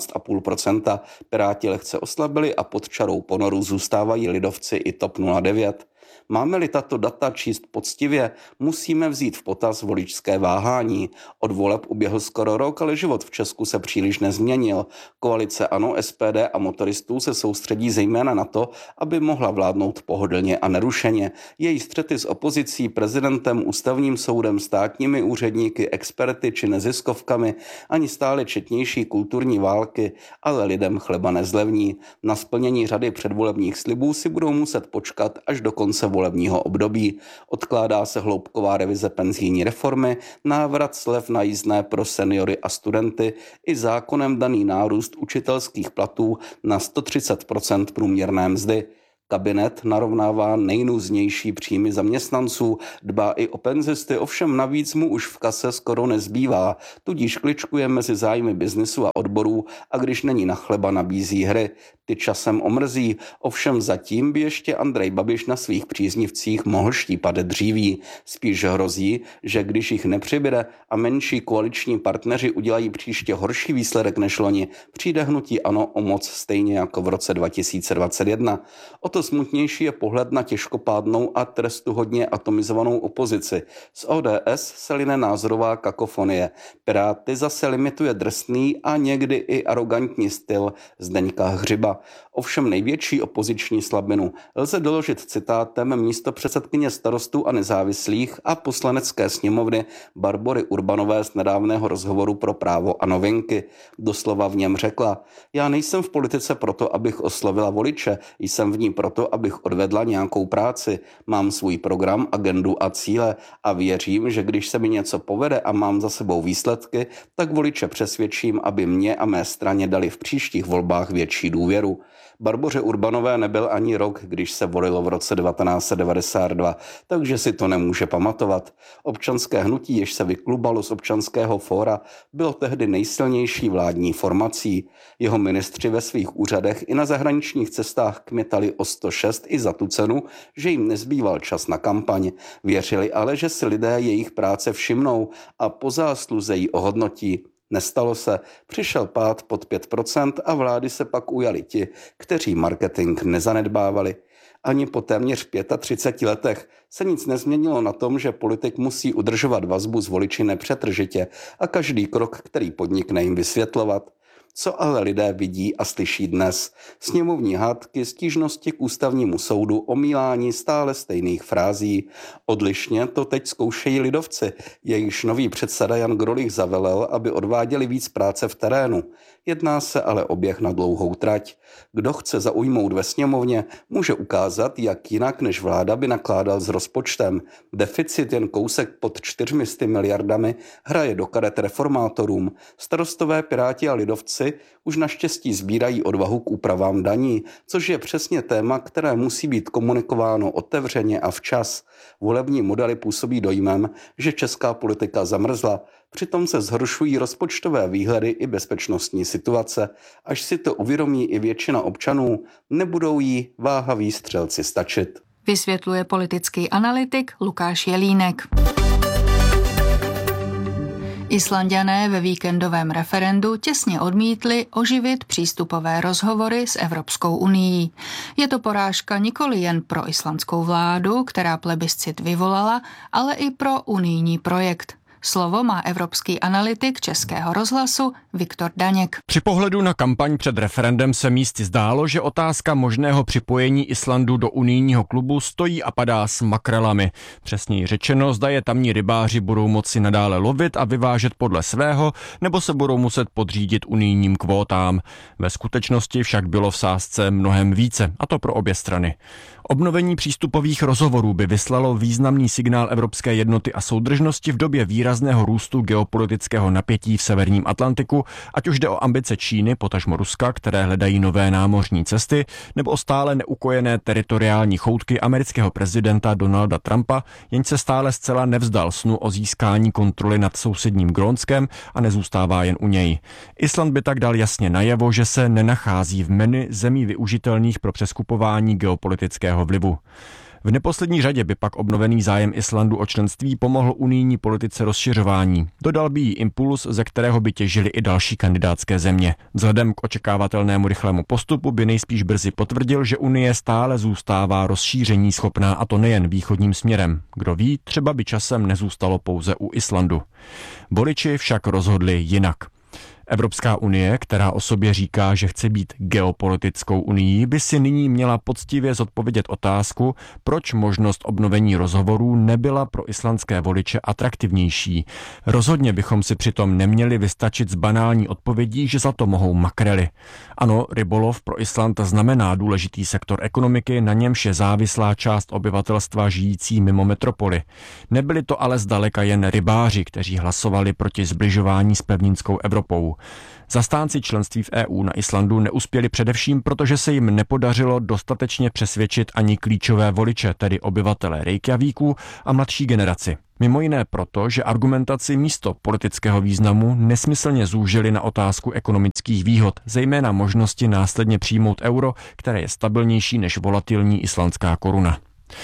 15,5%. Piráti lehce oslabili a pod čarou ponoru zůstávají lidovci i TOP 09. Máme-li tato data číst poctivě, musíme vzít v potaz voličské váhání. Od voleb uběhl skoro rok, ale život v Česku se příliš nezměnil. Koalice ANO, SPD a motoristů se soustředí zejména na to, aby mohla vládnout pohodlně a nerušeně. Její střety s opozicí, prezidentem, ústavním soudem, státními úředníky, experty či neziskovkami, ani stále četnější kulturní války, ale lidem chleba nezlevní. Na splnění řady předvolebních slibů si budou muset počkat až do konce volebního období. Odkládá se hloubková revize penzijní reformy, návrat slev na jízdné pro seniory a studenty i zákonem daný nárůst učitelských platů na 130% průměrné mzdy. Kabinet narovnává nejnůznější příjmy zaměstnanců, dbá i o penzisty, ovšem navíc mu už v kase skoro nezbývá, tudíž kličkuje mezi zájmy biznisu a odborů a když není na chleba, nabízí hry. Ty časem omrzí, ovšem zatím by ještě Andrej Babiš na svých příznivcích mohl štípat dříví. Spíš hrozí, že když jich nepřibyde a menší koaliční partneři udělají příště horší výsledek než loni, přijde hnutí ANO o moc stejně jako v roce 2021. O to smutnější je pohled na těžkopádnou a trestuhodně atomizovanou opozici. Z ODS se line názorová kakofonie. Piráty zase limituje drsný a někdy i arrogantní styl Zdeňka Hřiba. Ovšem největší opoziční slabinu lze doložit citátem místopředsedkyně Starostů a nezávislých a poslanecké sněmovny Barbory Urbanové z nedávného rozhovoru pro Právo a novinky. Doslova v něm řekla: já nejsem v politice proto, abych oslovila voliče, jsem v ní proto, abych odvedla nějakou práci. Mám svůj program, agendu a cíle a věřím, že když se mi něco povede a mám za sebou výsledky, tak voliče přesvědčím, aby mě a mé straně dali v příštích volbách větší důvěru. Barboře Urbanové nebyl ani rok, když se volilo v roce 1992, takže si to nemůže pamatovat. Občanské hnutí, jež se vyklubalo z Občanského fóra, bylo tehdy nejsilnější vládní formací. Jeho ministři ve svých úřadech i na zahraničních cestách kmitali o 106 i za tu cenu, že jim nezbýval čas na kampaň. Věřili ale, že si lidé jejich práce všimnou a po zásluze ji ohodnotí. Nestalo se, přišel pád pod 5% a vlády se pak ujali ti, kteří marketing nezanedbávali. Ani po téměř 35 letech se nic nezměnilo na tom, že politik musí udržovat vazbu s voliči nepřetržitě a každý krok, který podnikne, jim vysvětlovat. Co ale lidé vidí a slyší dnes? Sněmovní hádky, stížnosti k ústavnímu soudu, omílání stále stejných frází. Odlišně to teď zkoušejí lidovci, jejichž nový předseda Jan Grolich zavelel, aby odváděli víc práce v terénu. Jedná se ale o běh na dlouhou trať. Kdo chce zaujmout ve sněmovně, může ukázat, jak jinak než vláda by nakládal s rozpočtem. Deficit jen kousek pod 400 miliardami hraje do karet reformátorům. Starostové, piráti a lidovci už naštěstí sbírají odvahu k úpravám daní, což je přesně téma, které musí být komunikováno otevřeně a včas. Volební modely působí dojmem, že česká politika zamrzla, přitom se zhoršují rozpočtové výhledy i bezpečnostní situace. Až si to uvědomí i většina občanů, nebudou jí váhaví střelci stačit. Vysvětluje politický analytik Lukáš Jelínek. Islanďané ve víkendovém referendu těsně odmítli oživit přístupové rozhovory s Evropskou unií. Je to porážka nikoli jen pro islandskou vládu, která plebiscit vyvolala, ale i pro unijní projekt. Slovo má evropský analytik Českého rozhlasu Viktor Daněk. Při pohledu na kampaň před referendem se místy zdálo, že otázka možného připojení Islandu do unijního klubu stojí a padá s makrelami. Přesněji řečeno, zda je tamní rybáři budou moci nadále lovit a vyvážet podle svého, nebo se budou muset podřídit unijním kvótám. Ve skutečnosti však bylo v sázce mnohem více, a to pro obě strany. Obnovení přístupových rozhovorů by vyslalo významný signál evropské jednoty a soudržnosti v době výrazného výrazného růstu geopolitického napětí v severním Atlantiku, ať už jde o ambice Číny, potažmo Ruska, které hledají nové námořní cesty, nebo o stále neukojené teritoriální choutky amerického prezidenta Donalda Trumpa, jenž se stále zcela nevzdal snu o získání kontroly nad sousedním Grónskem a nezůstává jen u něj. Island by tak dal jasně najevo, že se nenachází v menu zemí využitelných pro přeskupování geopolitického vlivu. V neposlední řadě by pak obnovený zájem Islandu o členství pomohl unijní politice rozšiřování. Dodal by jí impuls, ze kterého by těžily i další kandidátské země. Vzhledem k očekávatelnému rychlému postupu by nejspíš brzy potvrdil, že Unie stále zůstává rozšíření schopná, a to nejen východním směrem. Kdo ví, třeba by časem nezůstalo pouze u Islandu. Voliči však rozhodli jinak. Evropská unie, která o sobě říká, že chce být geopolitickou unií, by si nyní měla poctivě zodpovědět otázku, proč možnost obnovení rozhovorů nebyla pro islandské voliče atraktivnější. Rozhodně bychom si přitom neměli vystačit s banální odpovědí, že za to mohou makrely. Ano, rybolov pro Island znamená důležitý sektor ekonomiky, na němž je závislá část obyvatelstva žijící mimo metropoly. Nebyli to ale zdaleka jen rybáři, kteří hlasovali proti zbližování s pevninskou Evropou. Zastánci členství v EU na Islandu neuspěli především, protože se jim nepodařilo dostatečně přesvědčit ani klíčové voliče, tedy obyvatele Reykjavíku a mladší generaci. Mimo jiné proto, že argumentaci místo politického významu nesmyslně zúžili na otázku ekonomických výhod, zejména možnosti následně přijmout euro, které je stabilnější než volatilní islandská koruna.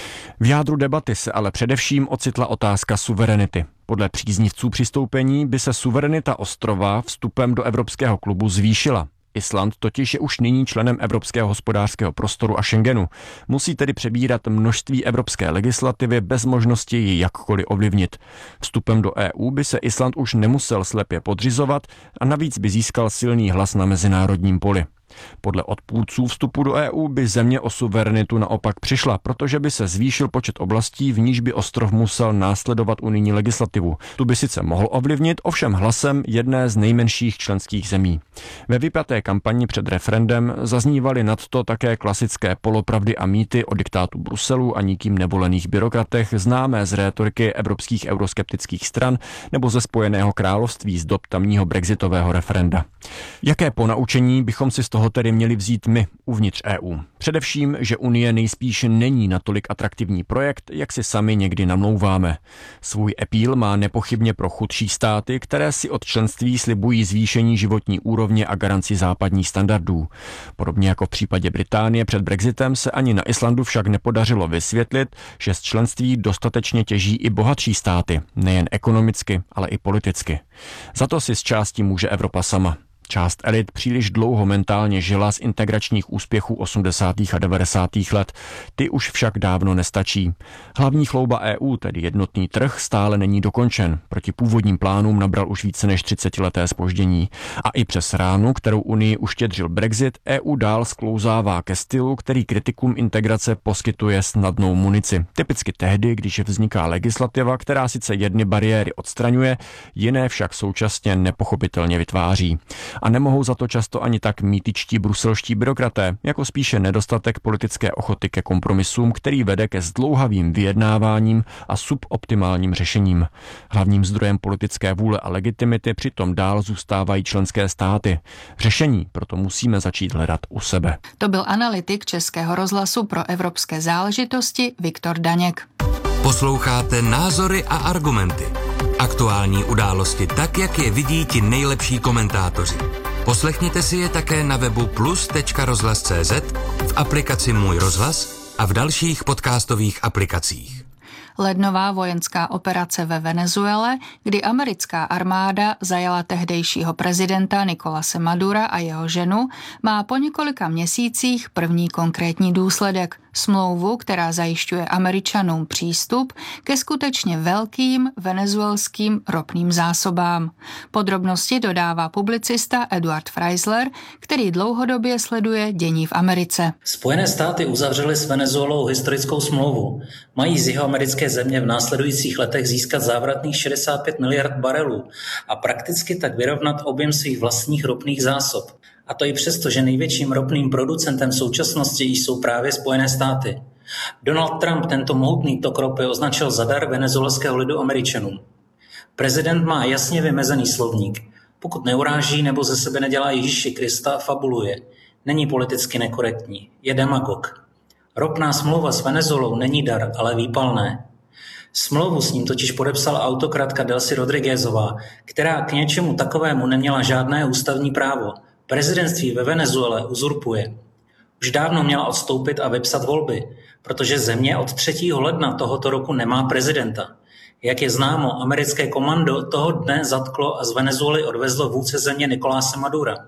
V jádru debaty se ale především ocitla otázka suverenity. Podle příznivců přistoupení by se suverenita ostrova vstupem do Evropského klubu zvýšila. Island totiž je už nyní členem Evropského hospodářského prostoru a Schengenu. Musí tedy přebírat množství evropské legislativy bez možnosti ji jakkoliv ovlivnit. Vstupem do EU by se Island už nemusel slepě podřizovat a navíc by získal silný hlas na mezinárodním poli. Podle odpůrců vstupu do EU by země o suverenitu naopak přišla, protože by se zvýšil počet oblastí, v níž by ostrov musel následovat unijní legislativu. Tu by sice mohl ovlivnit, ovšem hlasem jedné z nejmenších členských zemí. Ve vypjaté kampani před referendem zaznívaly nadto také klasické polopravdy a mýty o diktátu Bruselu a nikým nevolených byrokratech, známé z rétoriky evropských euroskeptických stran nebo ze Spojeného království z dob tamního brexitového referenda. Jaké ponaučení bychom si z toho tedy měli vzít my uvnitř EU? Především, že Unie nejspíš není natolik atraktivní projekt, jak si sami někdy namlouváme. Svůj appeal má nepochybně pro chudší státy, které si od členství slibují zvýšení životní úrovně a garanci západních standardů. Podobně jako v případě Británie před Brexitem se ani na Islandu však nepodařilo vysvětlit, že z členství dostatečně těží i bohatší státy, nejen ekonomicky, ale i politicky. Za to si z části může Evropa sama. Část elit příliš dlouho mentálně žila z integračních úspěchů 80. a 90. let. Ty už však dávno nestačí. Hlavní chlouba EU, tedy jednotný trh, stále není dokončen. Proti původním plánům nabral už více než 30leté zpoždění. A i přes ránu, kterou Unii uštědřil Brexit, EU dál sklouzává ke stylu, který kritikům integrace poskytuje snadnou munici. Typicky tehdy, když vzniká legislativa, která sice jedny bariéry odstraňuje, jiné však současně nepochopitelně vytváří. A nemohou za to často ani tak mýtičtí bruselští byrokraté, jako spíše nedostatek politické ochoty ke kompromisům, který vede ke zdlouhavým vyjednáváním a suboptimálním řešením. Hlavním zdrojem politické vůle a legitimity přitom dál zůstávají členské státy. Řešení proto musíme začít hledat u sebe. To byl analytik Českého rozhlasu pro evropské záležitosti Viktor Daněk. Posloucháte Názory a argumenty. Aktuální události tak, jak je vidí ti nejlepší komentátoři. Poslechněte si je také na webu plus.rozhlas.cz, v aplikaci Můj rozhlas a v dalších podcastových aplikacích. Lednová vojenská operace ve Venezuele, kdy americká armáda zajala tehdejšího prezidenta Nicolase Madura a jeho ženu, má po několika měsících první konkrétní důsledek. Smlouvu, která zajišťuje Američanům přístup ke skutečně velkým venezuelským ropným zásobám. Podrobnosti dodává publicista Eduard Freisler, který dlouhodobě sleduje dění v Americe. Spojené státy uzavřely s Venezuelou historickou smlouvu. Mají z jihoamerické země v následujících letech získat závratných 65 miliard barelů a prakticky tak vyrovnat objem svých vlastních ropných zásob. A to i přesto, že největším ropným producentem v současnosti jsou právě Spojené státy. Donald Trump tento mohutný tok ropy označil za dar venezuelského lidu Američanům. Prezident má jasně vymezený slovník. Pokud neuráží nebo ze sebe nedělá Ježíši Krista, fabuluje. Není politicky nekorektní. Je demagog. Ropná smlouva s Venezuelou není dar, ale výpalné. Smlouvu s ním totiž podepsala autokratka Delcy Rodriguezová, která k něčemu takovému neměla žádné ústavní právo. Prezidentství ve Venezuele uzurpuje. Už dávno měla odstoupit a vypsat volby, protože země od 3. ledna tohoto roku nemá prezidenta. Jak je známo, americké komando toho dne zatklo a z Venezuely odvezlo vůdce země Nicoláse Madura.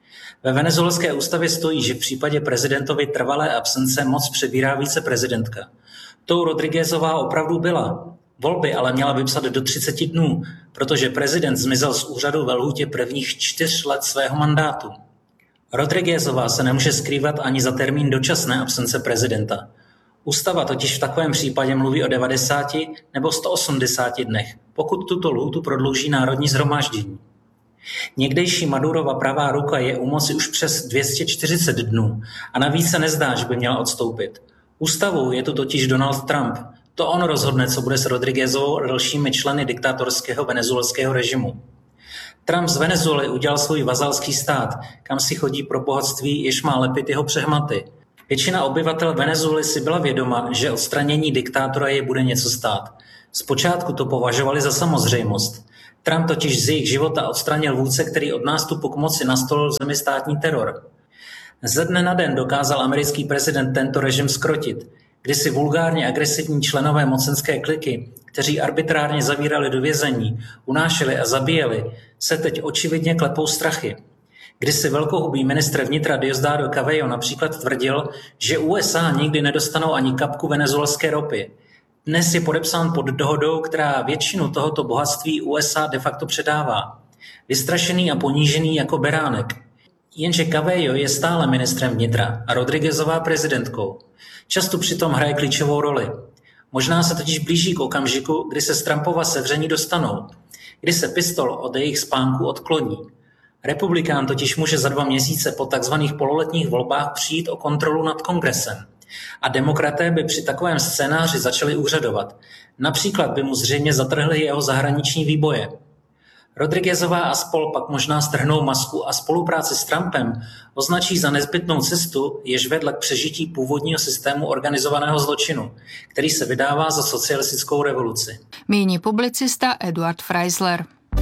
Ve venezuelské ústavě stojí, že v případě prezidentovy trvalé absence moc přebírá viceprezidentka. Tou Rodriguezová opravdu byla. Volby ale měla vypsat do 30 dnů, protože prezident zmizel z úřadu ve lhůtě prvních 4 let svého mandátu. Rodriguezová se nemůže skrývat ani za termín dočasné absence prezidenta. Ústava totiž v takovém případě mluví o 90 nebo 180 dnech, pokud tuto lhůtu prodlouží Národní shromáždění. Někdejší Madurova pravá ruka je u moci už přes 240 dnů a navíc se nezdá, že by měla odstoupit. Ústavou je tu totiž Donald Trump. To on rozhodne, co bude s Rodriguezovou a dalšími členy diktátorského venezuelského režimu. Trump z Venezuely udělal svůj vazalský stát, kam si chodí pro bohatství, jež má lepit jeho přehmaty. Většina obyvatel Venezuely si byla vědoma, že odstranění diktátora je bude něco stát. Zpočátku to považovali za samozřejmost. Trump totiž z jejich života odstranil vůdce, který od nástupu k moci nastolil v zemi státní teror. Ze dne na den dokázal americký prezident tento režim zkrotit. Kdysi vulgárně agresivní členové mocenské kliky, kteří arbitrárně zavírali do vězení, unášeli a zabíjeli, se teď očividně klepou strachy. Kdysi velkohubý ministr vnitra Diosdado Cabello například tvrdil, že USA nikdy nedostanou ani kapku venezuelské ropy. Dnes je podepsán pod dohodou, která většinu tohoto bohatství USA de facto předává. Vystrašený a ponížený jako beránek. Jenže Cabello je stále ministrem vnitra a Rodriguezová prezidentkou. Často přitom hraje klíčovou roli. Možná se totiž blíží k okamžiku, kdy se z Trumpova sevření dostanou, kdy se pistol od jejich spánku odkloní. Republikán totiž může za 2 měsíce po takzvaných pololetních volbách přijít o kontrolu nad kongresem. A demokraté by při takovém scénáři začali úřadovat. Například by mu zřejmě zatrhli jeho zahraniční výboje. Rodriguezová a spol pak možná strhnou masku a spolupráci s Trumpem označí za nezbytnou cestu, jež vedla k přežití původního systému organizovaného zločinu, který se vydává za socialistickou revoluci. Míní publicista Eduard Freisler.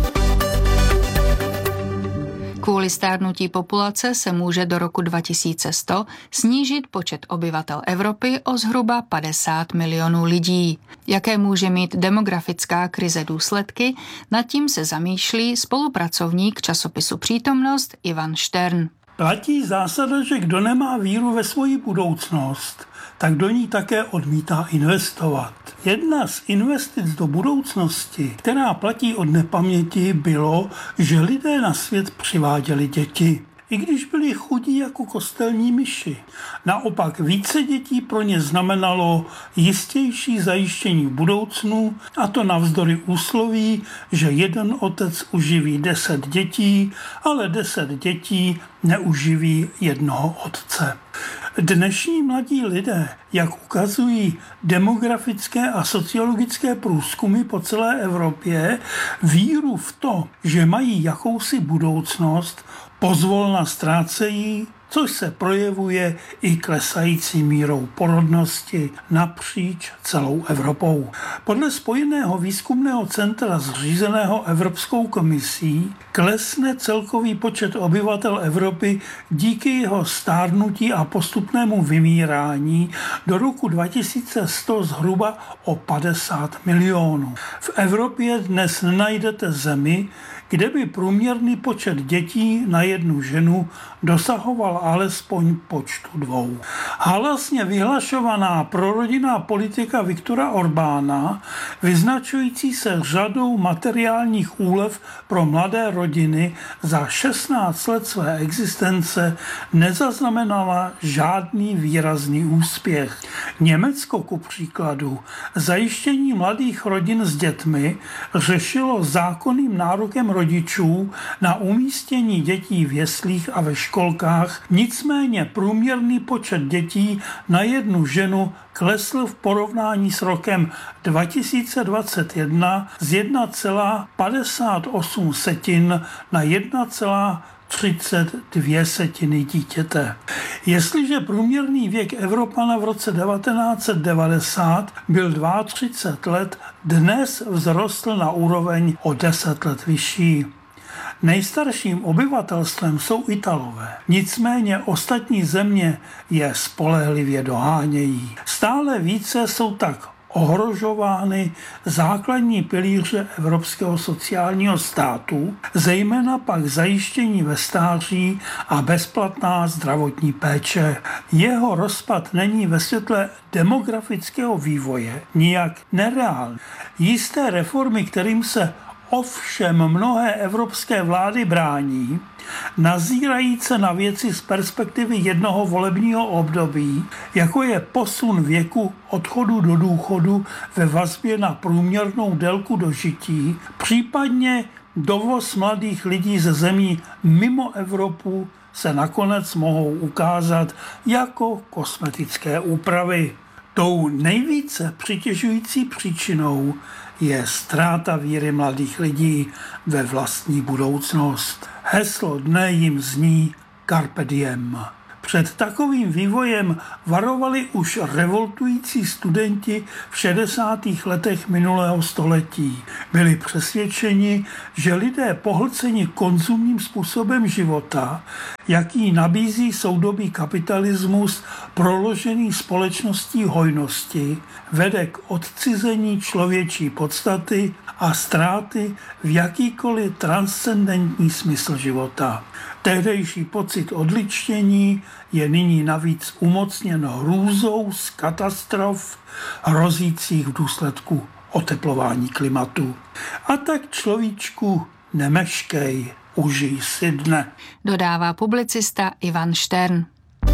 Kvůli stárnutí populace se může do roku 2100 snížit počet obyvatel Evropy o zhruba 50 milionů lidí. Jaké může mít demografická krize důsledky, nad tím se zamýšlí spolupracovník časopisu Přítomnost Ivan Štern. Platí zásada, že kdo nemá víru ve svoji budoucnost, tak do ní také odmítá investovat. Jedna z investic do budoucnosti, která platí od nepaměti, bylo, že lidé na svět přiváděli děti. I když byli chudí jako kostelní myši. Naopak více dětí pro ně znamenalo jistější zajištění v budoucnu, a to navzdory úsloví, že jeden otec uživí 10 dětí, ale 10 dětí neuživí jednoho otce. Dnešní mladí lidé, jak ukazují demografické a sociologické průzkumy po celé Evropě, víru v to, že mají jakousi budoucnost, pozvolna ztrácejí, což se projevuje i klesající mírou porodnosti napříč celou Evropou. Podle Spojeného výzkumného centra zřízeného Evropskou komisí klesne celkový počet obyvatel Evropy díky jeho stárnutí a postupnému vymírání do roku 2100 zhruba o 50 milionů. V Evropě dnes nenajdete zemi, kde by průměrný počet dětí na jednu ženu dosahoval alespoň počtu 2. Halasně vyhlašovaná prorodinná politika Viktora Orbána, vyznačující se řadou materiálních úlev pro mladé rodiny, za 16 let své existence nezaznamenala žádný výrazný úspěch. Německo, ku příkladu, zajištění mladých rodin s dětmi řešilo zákonným nárokem rodičů na umístění dětí v jeslích a ve školkách, nicméně průměrný počet dětí na jednu ženu klesl v porovnání s rokem 2021 z 1,58 na 1,32 dítěte. Jestliže průměrný věk Evropana v roce 1990 byl 32 let, dnes vzrostl na úroveň o 10 let vyšší. Nejstarším obyvatelstvem jsou Italové, nicméně ostatní země je spolehlivě dohánějí. Stále více jsou tak ohrožovány základní pilíře evropského sociálního státu, zejména pak zajištění ve stáří a bezplatná zdravotní péče. Jeho rozpad není ve světle demografického vývoje nijak nereálný. Jisté reformy, kterým se ovšem mnohé evropské vlády brání, nazírají se na věci z perspektivy jednoho volebního období, jako je posun věku odchodu do důchodu ve vazbě na průměrnou délku dožití, případně dovoz mladých lidí ze zemí mimo Evropu se nakonec mohou ukázat jako kosmetické úpravy. Tou nejvíce přitěžující příčinou je ztráta víry mladých lidí ve vlastní budoucnost. Heslo dne jim zní Carpe diem. Před takovým vývojem varovali už revoltující studenti v 60. letech minulého století. Byli přesvědčeni, že lidé pohlceni konzumním způsobem života, jaký nabízí soudobý kapitalismus proložený společností hojnosti, vede k odcizení člověčí podstaty a ztráty v jakýkoliv transcendentní smysl života. Tehdejší pocit odličtění je nyní navíc umocněn hrůzou z katastrof hrozících v důsledku oteplování klimatu. A tak človíčku nemeškej, užij si dne. Dodává publicista Ivan Štern.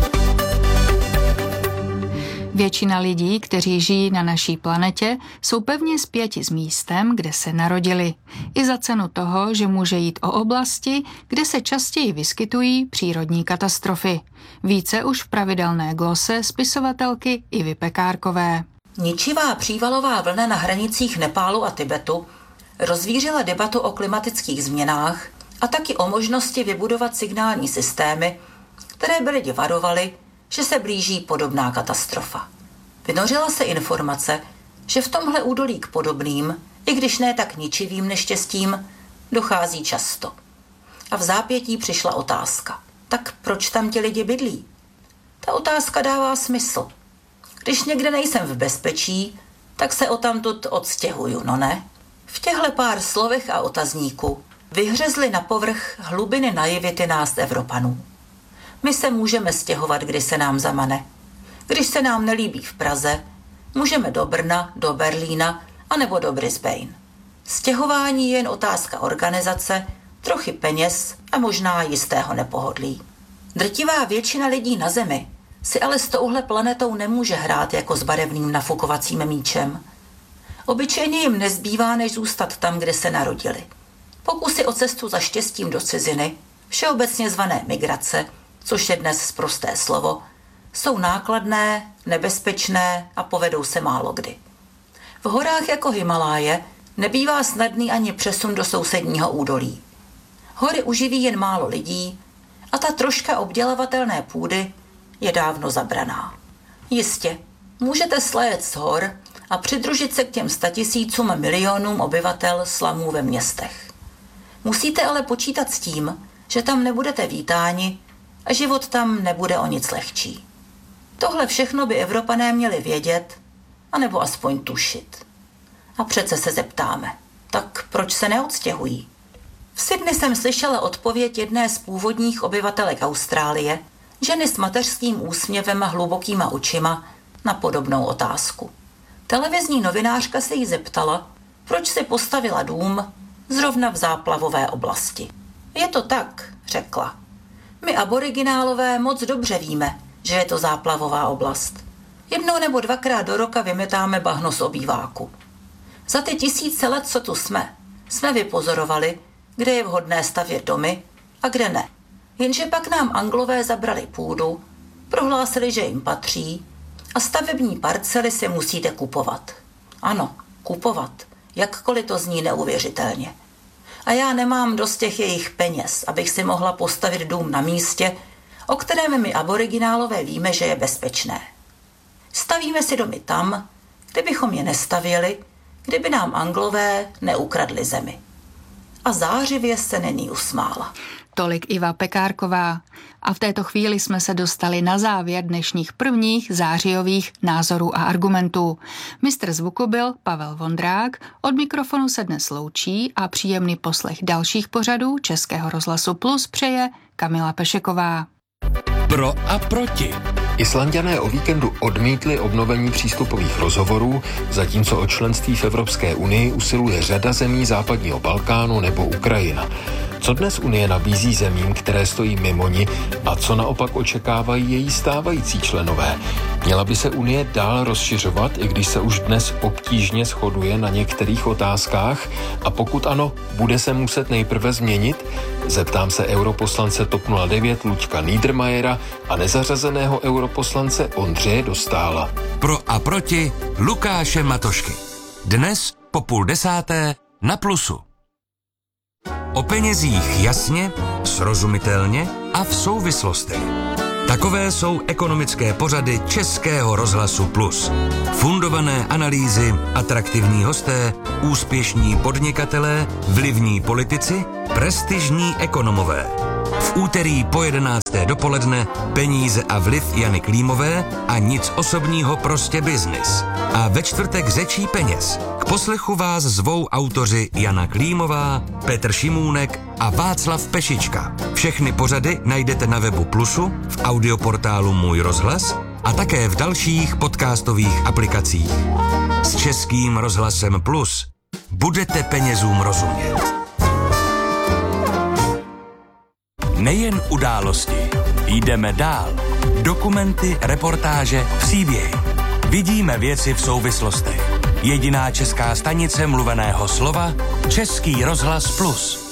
Většina lidí, kteří žijí na naší planetě, jsou pevně spjati s místem, kde se narodili. I za cenu toho, že může jít o oblasti, kde se častěji vyskytují přírodní katastrofy. Více už v pravidelné glose spisovatelky Ivy Pekárkové. Ničivá přívalová vlna na hranicích Nepálu a Tibetu rozvířila debatu o klimatických změnách a taky o možnosti vybudovat signální systémy, které by lidi varovaly, že se blíží podobná katastrofa. Vynořila se informace, že v tomhle údolí k podobným, i když ne tak ničivým neštěstím, dochází často. A v zápětí přišla otázka. Tak proč tam ti lidi bydlí? Ta otázka dává smysl. Když někde nejsem v bezpečí, tak se odtamtud odstěhuju, no ne? V těchto pár slovech a otazníku vyhřezly na povrch hlubiny naivity nás Evropanů. My se můžeme stěhovat, kdy se nám zamane. Když se nám nelíbí v Praze, můžeme do Brna, do Berlína anebo do Brisbane. Stěhování je jen otázka organizace, trochy peněz a možná jistého nepohodlí. Drtivá většina lidí na Zemi si ale s touhle planetou nemůže hrát jako s barevným nafukovacím míčem. Obyčejně jim nezbývá, než zůstat tam, kde se narodili. Pokusy o cestu za štěstím do ciziny, všeobecně zvané migrace, což je dnes sprosté slovo, jsou nákladné, nebezpečné a povedou se málo kdy. V horách jako Himaláje nebývá snadný ani přesun do sousedního údolí. Hory uživí jen málo lidí a ta troška obdělavatelné půdy je dávno zabraná. Jistě, můžete slézt z hor a přidružit se k těm 100 000 milionům obyvatel slamů ve městech. Musíte ale počítat s tím, že tam nebudete vítáni a život tam nebude o nic lehčí. Tohle všechno by Evropané měli vědět, anebo aspoň tušit. A přece se zeptáme, tak proč se neodstěhují? V Sydney jsem slyšela odpověď jedné z původních obyvatelek Austrálie, ženy s mateřským úsměvem a hlubokýma očima, na podobnou otázku. Televizní novinářka se jí zeptala, proč si postavila dům zrovna v záplavové oblasti. Je to tak, řekla. My aboriginálové moc dobře víme, že je to záplavová oblast. 1 nebo 2krát do roka vymetáme bahno z obýváku. Za ty 1000 let, co tu jsme vypozorovali, kde je vhodné stavět domy a kde ne. Jenže pak nám Anglové zabrali půdu, prohlásili, že jim patří a stavební parcely si musíte kupovat. Ano, kupovat, jakkoliv to zní neuvěřitelně. A já nemám dost těch jejich peněz, abych si mohla postavit dům na místě, o kterém my aboriginálové víme, že je bezpečné. Stavíme si domy tam, kde bychom je nestavěli, kdyby nám Anglové neukradli zemi. A zářivě se není usmála. Tolik Iva Pekárková. A v této chvíli jsme se dostali na závěr dnešních prvních zářijových názorů a argumentů. Mistr zvuku byl Pavel Vondrák, od mikrofonu se dnes loučí a příjemný poslech dalších pořadů Českého rozhlasu Plus přeje Kamila Pešeková. Pro a proti. Islanďané o víkendu odmítli obnovení přístupových rozhovorů, zatímco o členství v Evropské unii usiluje řada zemí západního Balkánu nebo Ukrajina. Co dnes Unie nabízí zemím, které stojí mimo ni, a co naopak očekávají její stávající členové? Měla by se Unie dál rozšiřovat, i když se už dnes obtížně shoduje na některých otázkách? A pokud ano, bude se muset nejprve změnit? Zeptám se europoslance TOP 09 Luďka Niedermayera a nezařazeného europoslance Ondřeje Dostála. Pro a proti Lukáše Matošky. Dnes po 9:30 na Plusu. O penězích jasně, srozumitelně a v souvislostech. Takové jsou ekonomické pořady Českého rozhlasu Plus. Fundované analýzy, atraktivní hosté, úspěšní podnikatelé, vlivní politici, prestižní ekonomové. V úterý po 11. dopoledne Peníze a vliv Jany Klímové a nic osobního, prostě biznis. A ve čtvrtek Řečí peněz. K poslechu vás zvou autoři Jana Klímová, Petr Šimůnek a Václav Pešička. Všechny pořady najdete na webu Plusu, v audioportálu Můj rozhlas a také v dalších podcastových aplikacích. S Českým rozhlasem Plus budete penězům rozumět. Nejen události, jdeme dál. Dokumenty, reportáže, příběhy. Vidíme věci v souvislostech. Jediná česká stanice mluveného slova, Český rozhlas Plus.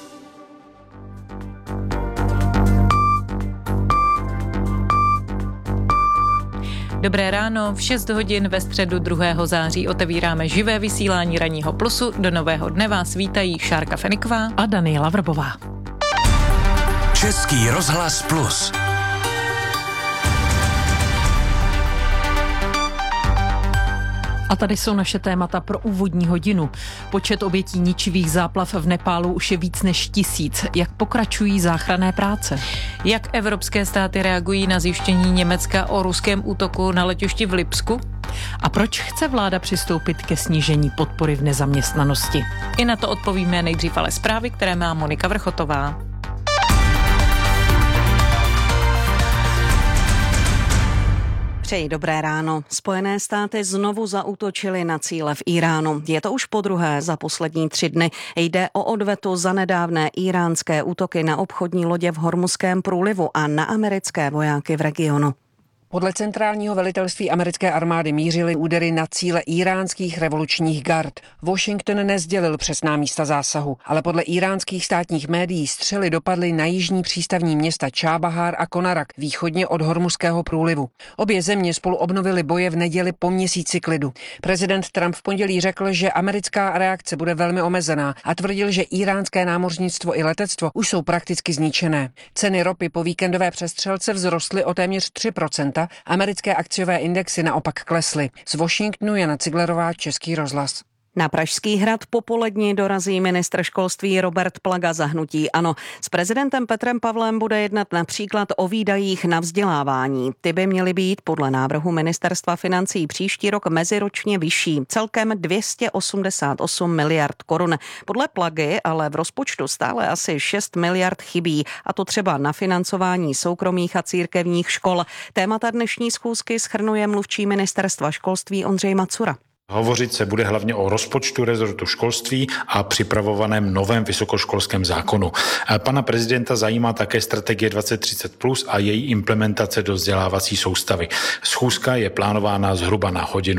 Dobré ráno, v 6 hodin ve středu 2. září otevíráme živé vysílání ranního Plusu. Do nového dne vás vítají Šárka Feniková a Daniela Vrbová. Český rozhlas Plus. A tady jsou naše témata pro úvodní hodinu. Počet obětí ničivých záplav v Nepálu už je víc než 1000. Jak pokračují záchranné práce? Jak evropské státy reagují na zjištění Německa o ruském útoku na letišti v Lipsku? A proč chce vláda přistoupit ke snížení podpory v nezaměstnanosti? I na to odpovíme nejdřív, ale zprávy, které má Monika Vrchotová. Přeji dobré ráno. Spojené státy znovu zaútočily na cíle v Iránu. Je to už podruhé za poslední 3 dny. Jde o odvetu za nedávné iránské útoky na obchodní lodě v Hormuzském průlivu a na americké vojáky v regionu. Podle centrálního velitelství americké armády mířily údery na cíle iránských revolučních gard. Washington nesdělil přesná místa zásahu, ale podle iránských státních médií střely dopadly na jižní přístavní města Čábahár a Konarak, východně od Hormuzského průlivu. Obě země spolu obnovily boje v neděli po měsíci klidu. Prezident Trump v pondělí řekl, že americká reakce bude velmi omezená a tvrdil, že iránské námořnictvo i letectvo už jsou prakticky zničené. Ceny ropy po víkendové přestřelce vzrostly o téměř 3%, americké akciové indexy naopak klesly. Z Washingtonu Jana Ciglerová, Český rozhlas. Na Pražský hrad popolední dorazí ministr školství Robert Plaga za hnutí ANO. S prezidentem Petrem Pavlem bude jednat například o výdajích na vzdělávání. Ty by měly být podle návrhu ministerstva financí příští rok meziročně vyšší. Celkem 288 miliard korun. Podle Plagy ale v rozpočtu stále asi 6 miliard chybí, a to třeba na financování soukromých a církevních škol. Témata dnešní schůzky shrnuje mluvčí ministerstva školství Ondřej Macura. Hovořit se bude hlavně o rozpočtu rezortu školství a připravovaném novém vysokoškolském zákonu. Pana prezidenta zajímá také strategie 2030+ a její implementace do vzdělávací soustavy. Schůzka je plánována zhruba na hodinu.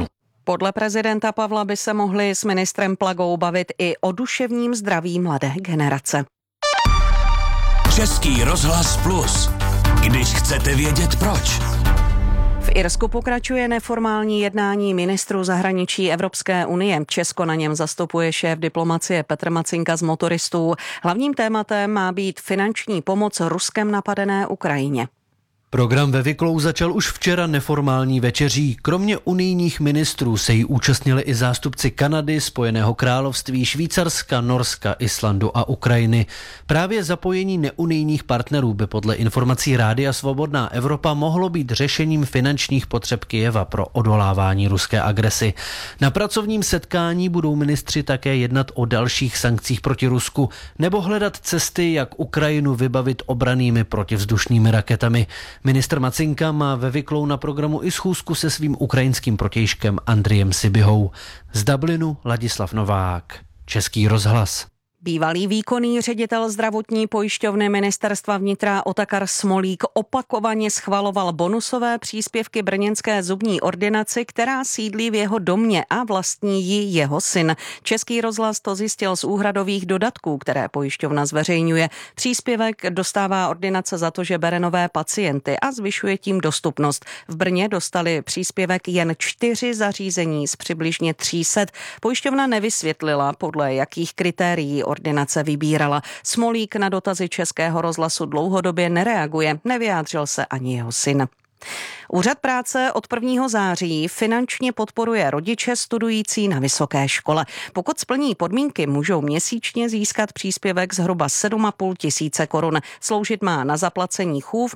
Podle prezidenta Pavla by se mohli s ministrem Plagou bavit i o duševním zdraví mladé generace. Český rozhlas Plus. Když chcete vědět proč. V Irsku pokračuje neformální jednání ministrů zahraničí Evropské unie. Česko na něm zastupuje šéf diplomacie Petr Macinka z Motoristů. Hlavním tématem má být finanční pomoc Ruskem napadené Ukrajině. Program ve Wicklow začal už včera neformální večeří. Kromě unijních ministrů se jí účastnili i zástupci Kanady, Spojeného království, Švýcarska, Norska, Islandu a Ukrajiny. Právě zapojení neunijních partnerů by podle informací Rádia Svobodná Evropa mohlo být řešením finančních potřeb Kyjeva pro odolávání ruské agresi. Na pracovním setkání budou ministři také jednat o dalších sankcích proti Rusku nebo hledat cesty, jak Ukrajinu vybavit obrannými protivzdušnými raketami. Ministr Macinka má ve Wicklow na programu i schůzku se svým ukrajinským protějškem Andrijem Sibihou. Z Dublinu Ladislav Novák, Český rozhlas. Bývalý výkonný ředitel zdravotní pojišťovny ministerstva vnitra Otakar Smolík opakovaně schvaloval bonusové příspěvky brněnské zubní ordinaci, která sídlí v jeho domě a vlastní ji jeho syn. Český rozhlas to zjistil z úhradových dodatků, které pojišťovna zveřejňuje. Příspěvek dostává ordinace za to, že bere nové pacienty a zvyšuje tím dostupnost. V Brně dostali příspěvek jen 4 zařízení z přibližně 300. Pojišťovna nevysvětlila, podle jakých kritérií ordinace vybírala. Smolík na dotazy Českého rozhlasu dlouhodobě nereaguje, nevyjádřil se ani jeho syn. Úřad práce od 1. září finančně podporuje rodiče studující na vysoké škole. Pokud splní podmínky, můžou měsíčně získat příspěvek zhruba 7,5 tisíce korun. Sloužit má na zaplacení chův